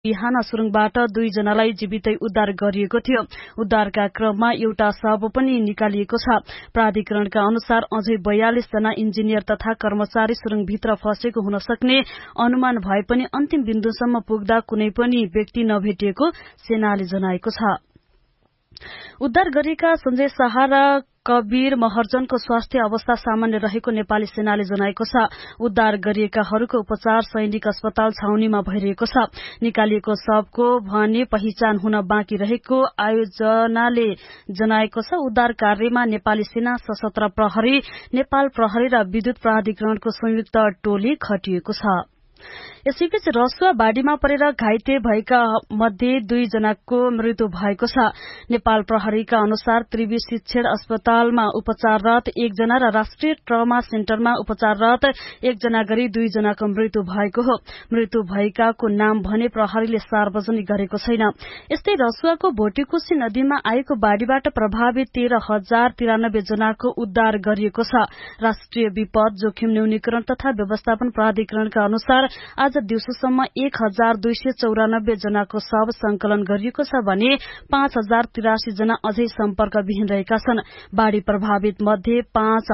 बिहान सुरुङबाट 2 जनालाई जीवितै उद्धार गरिएको थियो। उद्धारका क्रममा एउटा शव पनि निकालिएको छ। प्राधिकरणका अनुसार अझै 42 जना इन्जिनियर तथा कर्मचारी सुरुङभित्र फँसेको हुन सक्ने अनुमान भए पनि अन्तिम बिन्दुसम्म पुग्दा कुनै पनि व्यक्ति नभेटिएको सेनाले जनाएको छ। उद्धार गरिएका सञ्जय शाह र कबीर महर्जनको स्वास्थ्य अवस्था सामान्य रहेको नेपाली सेनाले जनाएको छ। उद्धार गरिएकाहरूको उपचार सैनिक अस्पताल छाउनीमा भइरहेको छ। निकालिएको शवको भने पहिचान हुन बाँकी रहेको आयोजनाले जनाएको छ। उद्धार कार्यमा नेपाली सेना, सशस्त्र प्रहरी, नेपाल प्रहरी र विद्युत प्राधिकरणको संयुक्त टोली खटिएको छ। यसैबीच रसुवा बाढ़ीमा परेर घाइते भएका मध्ये 2 जनाको मृत्यु भएको छ। नेपाल प्रहरीका अनुसार त्रिवी शिक्षण अस्पतालमा उपचाररत 1 जना र राष्ट्रिय ट्रमा सेन्टरमा उपचाररत 1 जना गरी 2 जनाको मृत्यु भएको हो। मृत्यु भएकाको नाम भने प्रहरीले सार्वजनिक गरेको छैन। यस्तै रसुवाको भोटेकोशी नदीमा आएको बाढ़ीबाट प्रभावित 13,093 जनाको उद्धार गरिएको छ। राष्ट्रिय विपद जोखिम न्यूनीकरण तथा व्यवस्थापन प्राधिकरणका अनुसार आज दिउँसोसम्म 1,294 जनाको शव संकलन गरिएको छ भने 5,083 जना अझै सम्पर्कविहीन रहेका छन्। बाढ़ी प्रभावित मध्ये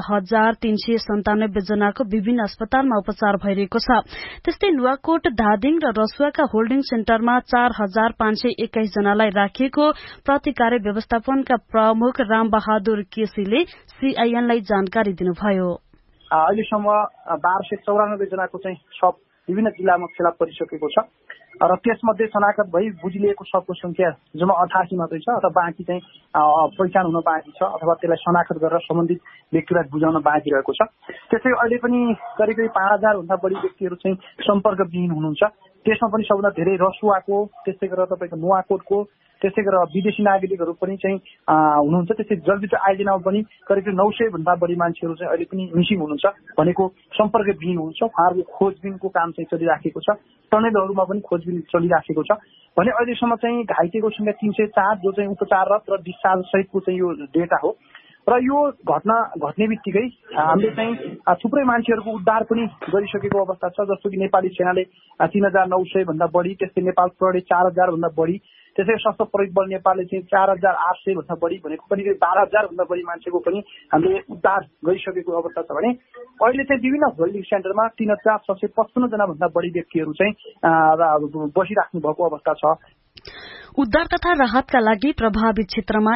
5,397 जनाको विभिन्न अस्पतालमा उपचार भइरहेको छ। त्यस्तै नुवाकोट, धादिङ र रसुवाका होल्डिङ सेन्टरमा 4,521 जनालाई राखिएको प्रतिकार्य व्यवस्थापनका प्रमुख रामबहादुर केसीले सीआईएनलाई जानकारी दिनुभयो। अहिलेसम्म 1,294 जनाको चाहिँ शव विभिन्न जिल्लामा फेला परिसकेको छ र त्यसमध्ये शनाखत भई बुझिलिएको शवको संख्या जम्मा 88 मात्रै छ अथवा बाँकी चाहिँ पहिचान हुन बाँकी छ अथवा त्यसलाई शनाखत गरेर सम्बन्धित व्यक्तिलाई बुझाउन बाँकी रहेको छ। त्यसै अहिले पनि करिब 5,000 भन्दा बढी व्यक्तिहरू चाहिँ सम्पर्कविहीन हुनुहुन्छ। त्यसमा पनि सबभन्दा धेरै रसुवाको, त्यसै गरेर तपाईको नुवाकोटको, त्यसै गरेर विदेशी नागरिकहरू पनि चाहिँ हुनुहुन्छ। त्यसै जलविद्युत आयोजनामा पनि करिब 900 भन्दा बढी मान्छेहरू चाहिँ अहिले पनि मिसिङ हुनुहुन्छ, भनेको सम्पर्कविहीन हुनुहुन्छ। उहाँहरूको खोजबिनको काम चाहिँ चलिराखेको छ। टनेलहरूमा पनि खोजबिन चलिराखेको छ भने अहिलेसम्म चाहिँ घाइतेको संख्या 304 जो चाहिँ उपचाररत र डिस्चार्ज सहितको चाहिँ यो डेटा हो। र यो घटना घट्ने बित्तिकै हामीले चाहिँ थुप्रै मान्छेहरूको उद्धार पनि गरिसकेको अवस्था छ। जस्तो कि नेपाली सेनाले 3,900 भन्दा बढी, त्यस्तै नेपाल प्रहरी 4,000 भन्दा बढी, त्यसै सशस्त्र प्रहरी बल नेपालले चाहिँ 4,800 भन्दा बढी भनेको करिब 12,000 भन्दा बढी मान्छेको पनि हामीले उद्धार गरिसकेको अवस्था छ भने अहिले चाहिँ विभिन्न होल्डिङ सेन्टरमा 3,655 जना भन्दा बढी व्यक्तिहरू चाहिँ बसिराख्नु भएको अवस्था छ। उद्धार तथा राहतका लागि प्रभावित क्षेत्रमा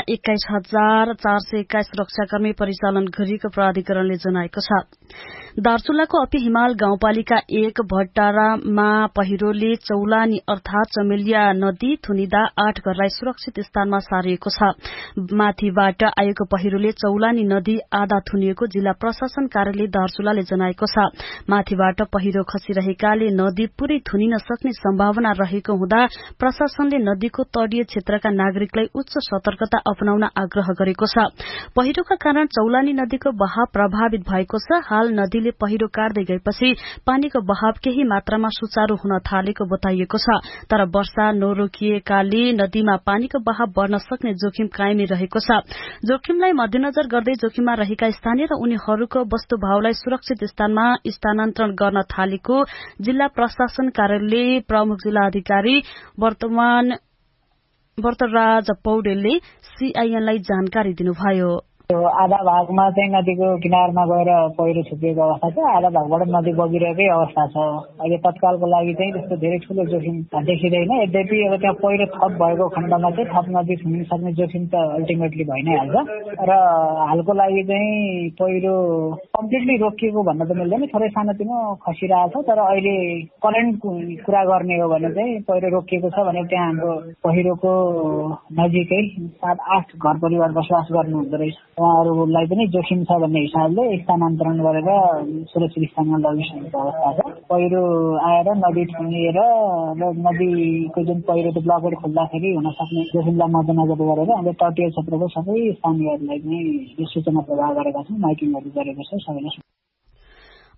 21,421 सुरक्षाकर्मी परिचालन गरिएको प्राधिकरणले जनाएको छ। दार्चुलाको अपी हिमाल गाउँपालिका 1 भट्टारामा पहिरोले चौलानी अर्थात चमेलिया नदी थुनिदा 8 घरलाई सुरक्षित स्थानमा सारिएको छ। माथिबाट आएको पहिरोले चौलानी नदी आधा थुनिएको जिल्ला प्रशासन कार्यालय दार्चुलाले जनाएको छ। माथिबाट पहिरो खसिरहेकाले नदी पूरै थुनिन सक्ने सम्भावना रहेको हुँदा प्रशासनले नदीको तटीय क्षेत्रका नागरिकलाई उच्च सतर्कता अपनाउन आग्रह गरेको छ। पहिरोका कारण चौलानी नदीको बहाव प्रभावित भएको छ। हाल नदीले पहिरो काट्दै गएपछि पानीको बहाव केही मात्रामा सुचारू हुन थालेको बताइएको छ। तर वर्षा नरोकिएकाले नदीमा पानीको बहाव बढ़न सक्ने जोखिम कायमी रहेको छ। जोखिमलाई मध्यनजर गर्दै जोखिममा रहेका स्थानीय र उनीहरूको वस्तुभावलाई सुरक्षित स्थानमा स्थानान्तरण गर्न थालेको जिल्ला प्रशासन कार्यालय प्रमुख जिल्ला अधिकारी वर्तराज पौडेलले सीआईएनलाई जानकारी दिनुभयो। आधा भागमा चाहिँ नदीको किनारमा गएर पहिरो छुपिएको अवस्था छ, आधा भागबाट नदी बगिरहेकै अवस्था छ। अहिले तत्कालको लागि चाहिँ त्यस्तो धेरै ठुलो जोखिम देखिँदैन। यद्यपि अब त्यहाँ पहिरो थप भएको खण्डमा चाहिँ थप नदी छुम्न सक्ने जोखिम त अल्टिमेटली भइ नै हाल्छ र हालको लागि चाहिँ पहिरो कम्प्लिटली रोकिएको भन्न त मिल्दैन, थोरै सानोतिनो खसिरहेको छ। तर अहिले करेन्ट कुरा गर्ने हो भने चाहिँ पहिरो रोकिएको छ भने त्यहाँ हाम्रो पहिरोको नजिकै 7-8 घर परिवार बसोबास गर्नु हुँदो रहेछ। उहाँहरूलाई पनि जोखिम छ भन्ने हिसाबले स्थानान्तरण गरेर सुरक्षित स्थानमा लगिसकेको अवस्था छ। पहिरो आएर नदी थुनिएर र नदीको जुन पहिरो ब्लकहरू खोल्दाखेरि हुन सक्ने जोखिमलाई मध्यनजर गरेर हामीले तटीय क्षेत्रको सबै स्थानीयहरूलाई पनि यो सूचना प्रदान गरेका छौँ, माइकिङहरू गरेको छ सबैलाई।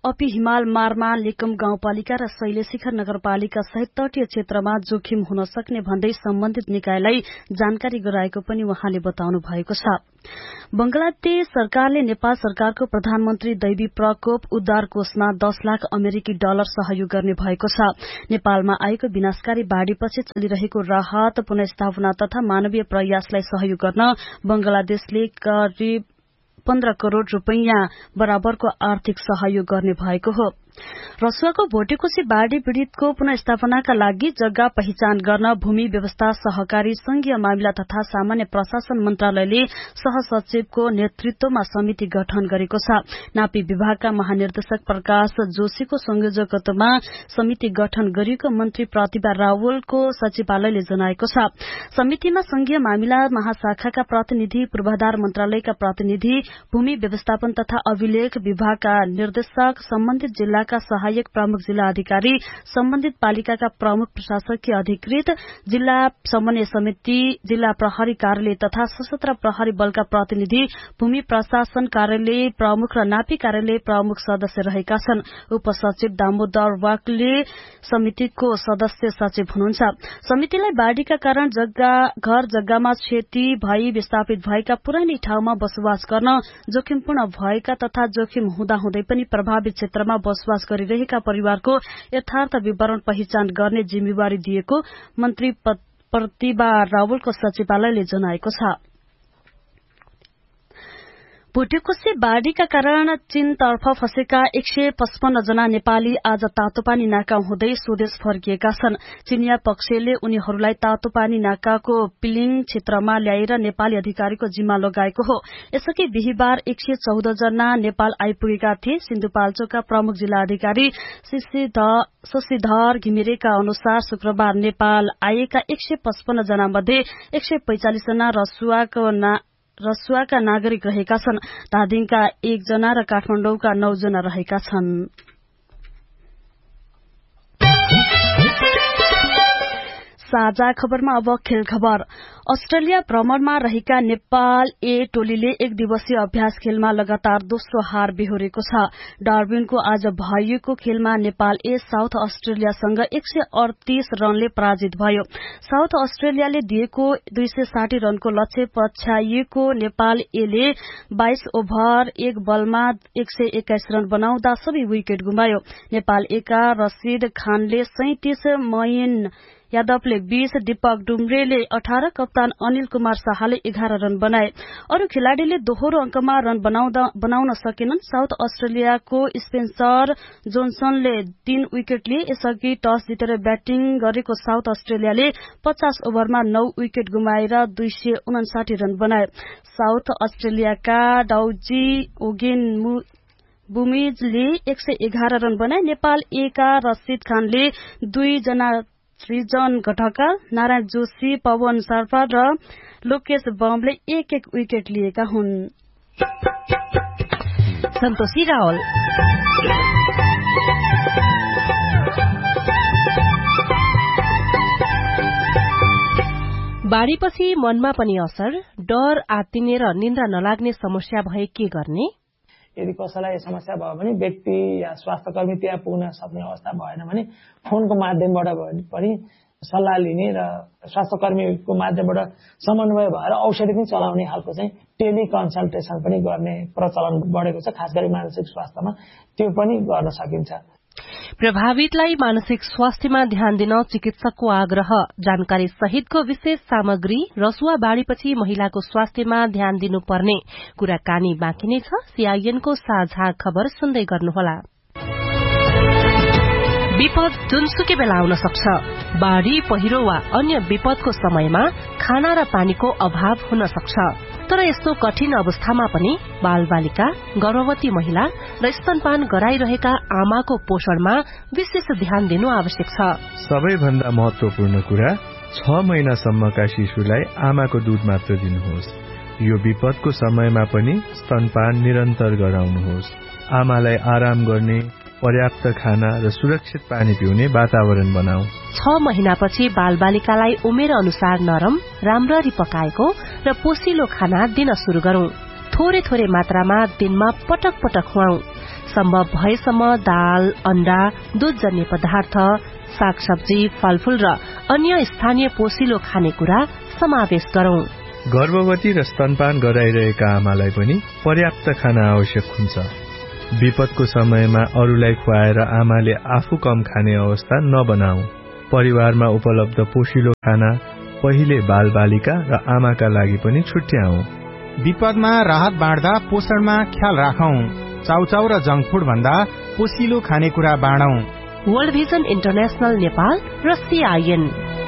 अपी हिमाल मार्मा लेकम गाउँपालिका र शैलशिखर नगरपालिका सहित तटीय क्षेत्रमा जोखिम हुन सक्ने भन्दै सम्बन्धित निकायलाई जानकारी गराएको पनि उहाँले बताउनु भएको छ। बंगलादेश सरकारले नेपाल सरकारको प्रधानमन्त्री दैवी प्रकोप उद्धार कोषमा 10 लाख अमेरिकी डलर सहयोग गर्ने भएको छ। नेपालमा आएको विनाशकारी बाढ़ीपछि चलिरहेको राहत पुनर्स्थापना तथा मानवीय प्रयासलाई सहयोग गर्न बंगलादेशले करिब 15 करोड़ रूपैयाँ बराबरको आर्थिक सहयोग गर्ने भएको हो। रसुवाको भोटेकोशी बाढ़ी पीड़ितको पुनर्स्थापनाका लागि जग्गा पहिचान गर्न भूमि व्यवस्था सहकारी संघीय मामिला तथा सामान्य प्रशासन मन्त्रालयले सहसचिवको नेतृत्वमा समिति गठन गरेको छ। नापी विभागका महानिर्देशक प्रकाश जोशीको संयोजकत्वमा समिति गठन गरिएको मन्त्री प्रतिभा रावलको सचिवालयले जनाएको छ। समितिमा संघीय मामिला महाशाखाका प्रतिनिधि, पूर्वाधार मन्त्रालयका प्रतिनिधि, भूमि व्यवस्थापन तथा अभिलेख विभागका निर्देशक, सम्बन्धित जिल्लाका सहायक प्रमुख जिल्ला अधिकारी, सम्बन्धित पालिकाका प्रमुख प्रशासकीय अधिकृत, जिल्ला समन्वय समिति, जिल्ला प्रहरी कार्यालय तथा सशस्त्र प्रहरी बलका प्रतिनिधि, भूमि प्रशासन कार्यालय प्रमुख र नापी कार्यालय प्रमुख सदस्य रहेका छन्। उपसचिव दामोदर वाकले समितिको सदस्य सचिव हुनुहुन्छ। समितिलाई बाढ़ीका कारण घर जग्गामा क्षति भई विस्थापित भएका पुरानै ठाउँमा बसोबास गर्न जोखिमपूर्ण भएका तथा जोखिम हुँदाहुँदै पनि प्रभावित क्षेत्रमा बसोबास गरिरहेका परिवारको यथार्थ विवरण पहिचान गर्ने जिम्मेवारी दिएको मन्त्री प्रतिभा रावलको सचिवालयले जनाएको छ। भोटेकोशी बाढ़ीका कारण चीनतर्फ फँसेका 155 जना नेपाली आज तातोपानी नाका हुँदै स्वदेश फर्किएका छन्। चीनिया पक्षले उनीहरूलाई तातोपानी नाकाको पिलिङ क्षेत्रमा ल्याएर नेपाली अधिकारीको जिम्मा लगाएको हो। यसअघि बिहिबार 114 जना नेपाल आइपुगेका थिए। सिन्धुपाल्चोकका प्रमुख जिल्ला अधिकारी शशिधर घिमिरेका अनुसार शुक्रबार नेपाल आएका 155 जना मध्ये 145 जना रसुवाका नागरिक रहेका छन्। धादिङका 1 जना र काठमाडौँका 9 जना रहेका छन्। साझा खबरमा अब खेल खबर। अस्ट्रेलिया भ्रमणमा रहेका नेपाल ए टोलीले 1 दिवसीय अभ्यास खेलमा लगातार दोस्रो हार बेहोरेको छ। डार्बिनको आज भएको खेलमा नेपाल ए साउथ अस्ट्रेलियासँग 138 रनले पराजित भयो। साउथ अस्ट्रेलियाले दिएको 260 रनको लक्ष्य पछ्याइएको नेपाल एले 22 ओभर 1 बलमा 121 रन बनाउँदा सबै विकेट गुमायो। नेपाल एका रशीद खानले 37, मयन यादवले 20, दीपक डुम्रेले 18, कप्तान अनिल कुमार शाहले 11 रन बनाए। अरू खेलाड़ीले दोहोरो अंकमा रन बनाउन सकेनन्। साउथ अस्ट्रेलियाको स्पेन्सर जोन्सनले 3 विकेट लिए। यसअघि टस जितेर ब्याटिङ गरेको साउथ अस्ट्रेलियाले 50 ओभरमा 9 विकेट गुमाएर 259 रन बनाए। साउथ अस्ट्रेलियाका डाउजी ओगेन बुमिजले 111 रन बनाए। नेपाल ए का रशीद खानले 2 जना, सृजन घटका, नारायण जोशी, पवन शर्मा र लोकेश बमले 1-1 विकेट लिएका हुन्। सन्तोषी रावल। बाढ़ीपछि मनमा पनि असर, डर, आत्तिने र निन्द्रा नलाग्ने समस्या भए के गर्ने? यदि कसैलाई समस्या भयो भने व्यक्ति या स्वास्थ्यकर्मी त्यहाँ पुग्न सक्ने अवस्था भएन भने फोनको माध्यमबाट पनि सल्लाह लिने र स्वास्थ्यकर्मीको माध्यमबाट समन्वय भएर औषधि पनि चलाउने खालको चाहिँ टेलिकन्सल्टेसन पनि गर्ने प्रचलन बढेको छ। खास गरी मानसिक स्वास्थ्यमा त्यो पनि गर्न सकिन्छ। प्रभावितलाई मानसिक स्वास्थ्यमा ध्यान दिन चिकित्सकको आग्रह। जानकारी सहितको विशेष सामग्री। रसुवा बाढ़ीपछि महिलाको स्वास्थ्यमा ध्यान दिनुपर्ने कुराकानी बाँकी नै छ। सीआईएनको साझा खबर सुन्दै गर्नुहोला। विपद जुनसुकै बेला आउन सक्छ। बाढ़ी, पहिरो वा अन्य विपदको समयमा खाना र पानीको अभाव हुन सक्छ। तर यस्तो कठिन अवस्थामा पनि बालबालिका, गर्भवती महिला र स्तनपान गराइरहेका आमाको पोषणमा विशेष ध्यान दिनु आवश्यक छ। सबैभन्दा महत्वपूर्ण कुरा 6 महिनासम्मका शिशुलाई आमाको दूध मात्र दिनुहोस्। यो विपदको समयमा पनि स्तनपान निरन्तर गराउनुहोस्। आमालाई आराम गर्ने, पर्याप्त खाना र सुरक्षित पानी पिउने वातावरण बनाऊ। 6 महिनापछि बालबालिकालाई उमेर अनुसार नरम, राम्ररी पकाएको र पोसिलो खाना दिन शुरू गरौं। थोरै थोरै मात्रामा दिनमा पटक पटक खुवाऊ। सम्भव भएसम्म दाल, अन्डा, दूधजन्य पदार्थ, सागसब्जी, फलफूल र अन्य स्थानीय पोषिलो खानेकुरा समावेश गरौं। गर्भवती र स्तनपान गराइरहेका आमालाई पनि पर्याप्त खाना आवश्यक हुन्छ। विपदको समयमा अरूलाई खुवाएर आमाले आफू कम खाने अवस्था नबनाऊ। परिवारमा उपलब्ध पोषिलो खाना पहिले बालबालिका र आमाका लागि पनि छुट्याऊ। विपदमा राहत बाँड्दा पोषणमा ख्याल राखौं। चाउचाउ र जंक फूड भन्दा पोषिलो खानेकुरा बाँडौं। वर्ल्ड भिजन इन्टरनेशनल नेपाल र CIN।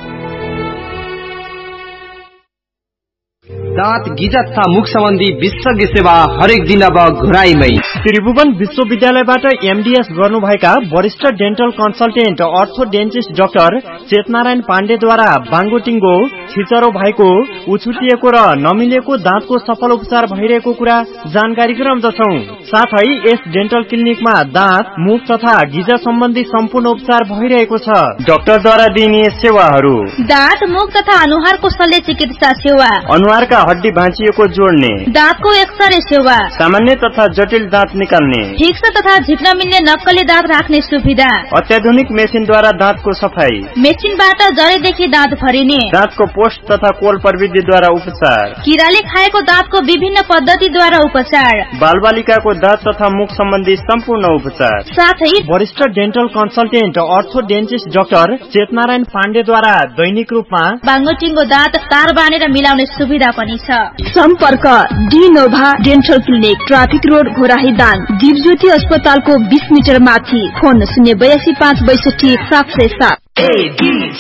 दाँत गिजा तथा मुख सम्बन्धी विशेषज्ञ सेवा हरेक दिन अब घुराईमै। त्रिभुवन विश्वविद्यालयबाट MDS गर्नुभएका वरिष्ठ डेन्टल कन्सल्टेन्ट अर्थो डेन्टिस्ट डाक्टर चेतनारायण पाण्डेद्वारा बाङ्गोटिङ्गो, छिचरो भएको, उछुटिएको र नमिलेको दाँतको सफल उपचार भइरहेको कुरा जानकारी गराउँदछौ। साथै यस डेन्टल क्लिनिकमा दाँत, मुख तथा गिजा सम्बन्धी सम्पूर्ण उपचार भइरहेको छ। डाक्टरद्वारा दिइने सेवाहरू: दाँत, मुख तथा अनुहारको शल्य चिकित्सा सेवा, अनुहारका हड्डी भाँचिएको जोड्ने, दाँतको एक्सरे सेवा, सामान्य तथा जटिल दाँत निकाल्ने, ठिक छ तथा झिक्न मिल्ने नक्कली दाँत राख्ने सुविधा, अत्याधुनिक मेसिनद्वारा दाँतको सफाई, मेसिनबाट जडेदेखि दाँत भरिने, दाँतको पोस्ट तथा कोल प्रविधिद्वारा उपचार, किराले खाएको दाँतको विभिन्न पद्धतिद्वारा उपचार, बालबालिकाको दाँत तथा मुख सम्बन्धी सम्पूर्ण उपचार, साथै वरिष्ठ डेन्टल कन्सल्टेन्ट अर्थो डेन्टिस्ट डाक्टर चेतनारायण पाण्डेद्वारा दैनिक रूपमा बाङ्गोटिङ्गो दाँत तार बाँडेर मिलाउने सुविधा पनि छ। सम्पर्क डिनोभा dental clinic, traffic road, Ghorahi Dang, Dipjyoti अस्पतालको 20 मिटर माथि। फोन 082 562 707।